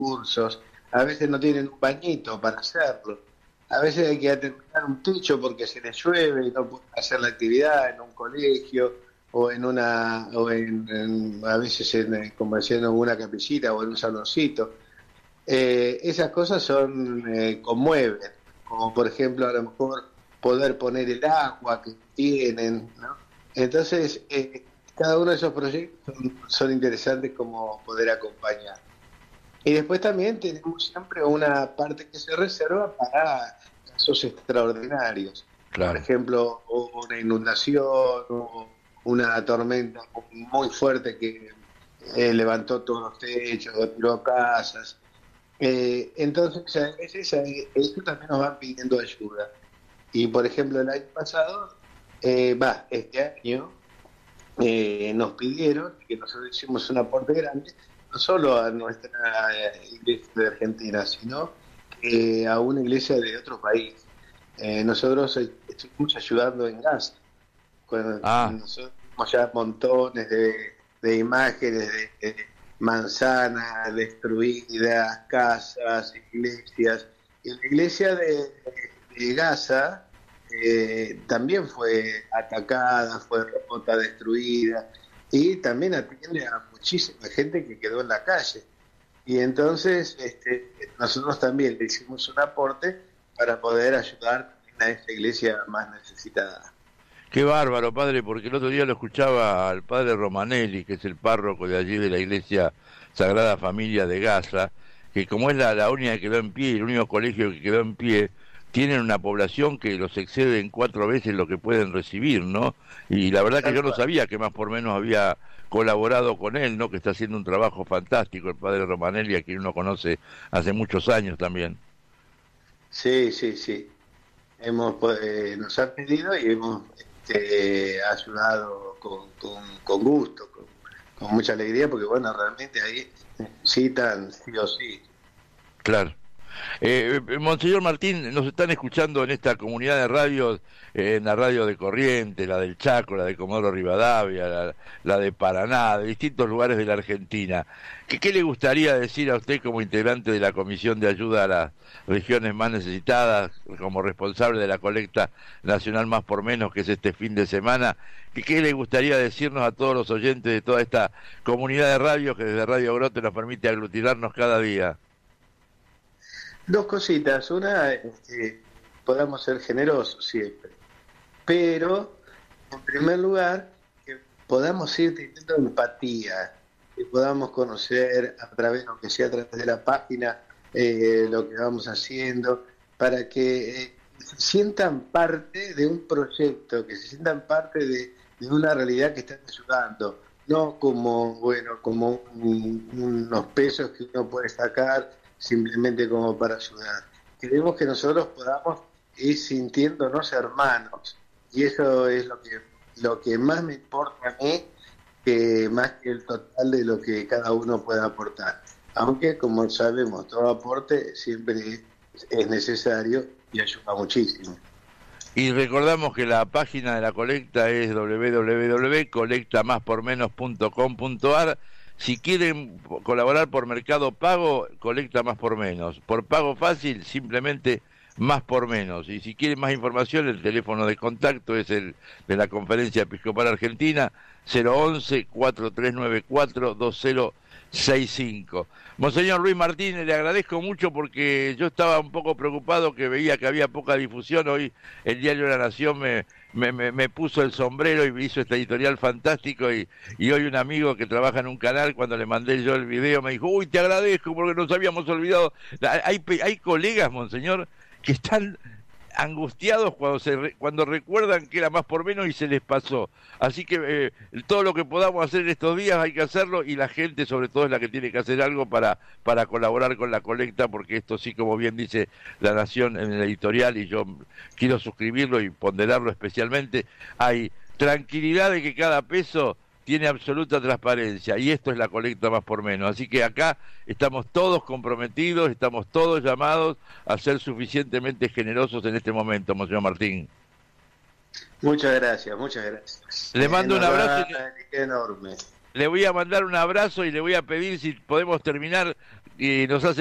recursos, a veces no tienen un bañito para hacerlo, a veces hay que terminar un techo porque se les llueve y no pueden hacer la actividad en un colegio o a veces como decían, en una capillita o en un saloncito. Esas cosas conmueven, como por ejemplo a lo mejor poder poner el agua que tienen, ¿no? Entonces, cada uno de esos proyectos son interesantes como poder acompañar. Y después también tenemos siempre una parte que se reserva para casos extraordinarios. Por Claro. ejemplo, una inundación o una tormenta muy fuerte que levantó todos los techos, tiró casas. Entonces, a veces ellos también nos van pidiendo ayuda. Y por ejemplo, el año pasado, este año, nos pidieron que nosotros hicimos un aporte grande, no solo a nuestra iglesia de Argentina, sino a una iglesia de otro país. Nosotros estuvimos ayudando en Gaza. Ah, Nosotros tenemos ya montones de imágenes de manzanas destruidas, casas, iglesias. Y la iglesia de Gaza también fue atacada, fue rota, destruida, y también atiende a muchísima gente que quedó en la calle. Y entonces nosotros también le hicimos un aporte para poder ayudar a esta iglesia más necesitada. qué bárbaro, padre, porque el otro día lo escuchaba al padre Romanelli, que es el párroco de allí de la iglesia Sagrada Familia de Gaza, que como es la única que quedó en pie, el único colegio que quedó en pie, tienen una población que los excede en 4 veces lo que pueden recibir, ¿no? Y la verdad que Tal yo no cual. sabía que más por menos había colaborado con él, ¿no? Que está haciendo un trabajo fantástico el padre Romanelli, a quien uno conoce hace muchos años también. Sí, sí, sí. Nos han pedido y hemos ayudado con gusto, con mucha alegría, porque bueno, realmente ahí necesitan sí o sí. Claro. Monseñor Martín, nos están escuchando en esta comunidad de radios, en la radio de Corrientes, la del Chaco, la de Comodoro Rivadavia, la de Paraná, de distintos lugares de la Argentina. ¿Qué le gustaría decir a usted como integrante de la Comisión de Ayuda a las Regiones Más Necesitadas, como responsable de la colecta nacional Más por Menos, que es este fin de semana? ¿Qué le gustaría decirnos a todos los oyentes de toda esta comunidad de radios que desde Radio Grote nos permite aglutinarnos cada día? Dos cositas. Una, podamos ser generosos siempre, pero en primer lugar, que podamos ir teniendo empatía, que podamos conocer a través, aunque sea a través de la página, lo que vamos haciendo, para que se sientan parte de un proyecto, que se sientan parte de una realidad que están ayudando, no como, bueno, como unos pesos que uno puede sacar simplemente como para ayudar. Queremos que nosotros podamos ir sintiéndonos hermanos, y eso es lo que más me importa a mí, que más que el total de lo que cada uno pueda aportar. Aunque, como sabemos, todo aporte siempre es necesario y ayuda muchísimo. Y recordamos que la página de la colecta es www.colectamáspormenos.com.ar. Si quieren colaborar por Mercado Pago, colecta más por menos. Por pago fácil, simplemente más por menos. Y si quieren más información, el teléfono de contacto es el de la Conferencia Episcopal Argentina, 011-4394-2065. Monseñor Luis Martínez, le agradezco mucho porque yo estaba un poco preocupado, que veía que había poca difusión. Hoy el diario La Nación me puso el sombrero y me hizo este editorial fantástico, y hoy un amigo que trabaja en un canal, cuando le mandé yo el video, me dijo: uy, te agradezco porque nos habíamos olvidado. Hay colegas, monseñor, que están angustiados cuando recuerdan que era más por menos y se les pasó. Así que todo lo que podamos hacer en estos días hay que hacerlo, y la gente sobre todo es la que tiene que hacer algo para colaborar con la colecta, porque esto sí, como bien dice La Nación en el editorial, y yo quiero suscribirlo y ponderarlo especialmente, hay tranquilidad de que cada peso tiene absoluta transparencia, y esto es la colecta más por menos. Así que acá estamos todos comprometidos, estamos todos llamados a ser suficientemente generosos en este momento, Monseñor Martín. Muchas gracias, muchas gracias. Le mando un Nos abrazo da una alegría enorme. le voy a mandar un abrazo y le voy a pedir si podemos terminar y nos hace